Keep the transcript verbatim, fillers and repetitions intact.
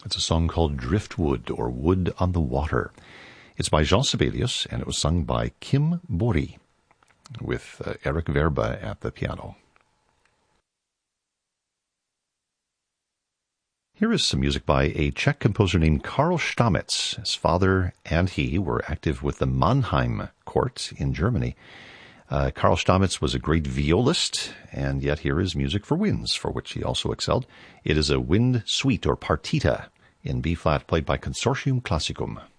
It's a song called Driftwood, or Wood on the Water. It's by Jean Sibelius, and it was sung by Kim Bori, with uh, Eric Verba at the piano. Here is some music by a Czech composer named Karl Stamitz. His father and he were active with the Mannheim court in Germany. Uh, Karl Stamitz was a great violist, and yet here is music for winds, for which he also excelled. It is a wind suite or partita in B-flat played by Consortium Classicum.